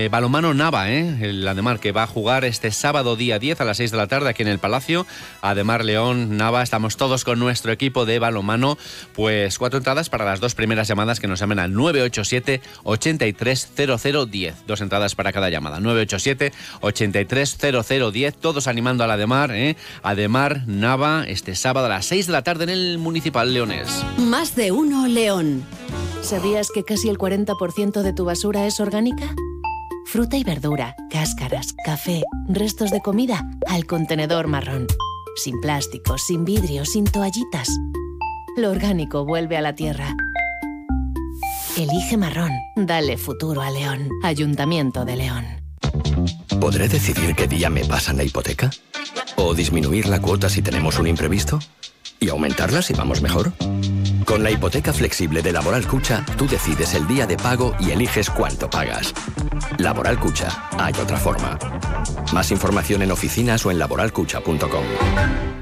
Balonmano Nava, el Ademar, que va a jugar este sábado día 10 a las 6 de la tarde aquí en el Palacio. Ademar León, Nava, estamos todos con nuestro equipo de balonmano. Pues 4 entradas para las 2 primeras llamadas que nos llamen al 987 830010. 2 entradas para cada llamada. 987 830010. Todos animando al Ademar, Ademar Nava, este sábado a las 6 de la tarde en el Municipal Leonés. Más de uno León. ¿Sabías que casi el 40% de tu basura es orgánica? Fruta y verdura, cáscaras, café, restos de comida, al contenedor marrón. Sin plástico, sin vidrio, sin toallitas. Lo orgánico vuelve a la tierra. Elige marrón. Dale futuro a León. Ayuntamiento de León. ¿Podré decidir qué día me pasan la hipoteca? ¿O disminuir la cuota si tenemos un imprevisto? ¿Y aumentarla si vamos mejor? Con la hipoteca flexible de Laboral Cucha, tú decides el día de pago y eliges cuánto pagas. Laboral Cucha, hay otra forma. Más información en oficinas o en laboralcucha.com.